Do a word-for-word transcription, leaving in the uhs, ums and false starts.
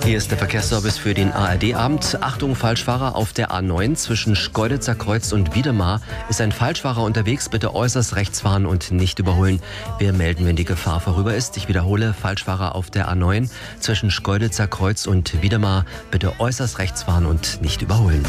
Hier ist der Verkehrsservice für den A R D-Abend. Achtung, Falschfahrer auf der A neun zwischen Schkeuditzer Kreuz und Wiedemar. Ist ein Falschfahrer unterwegs, bitte äußerst rechts fahren und nicht überholen. Wir melden, wenn die Gefahr vorüber ist. Ich wiederhole, Falschfahrer auf der A neun zwischen Schkeuditzer Kreuz und Wiedemar. Bitte äußerst rechts fahren und nicht überholen.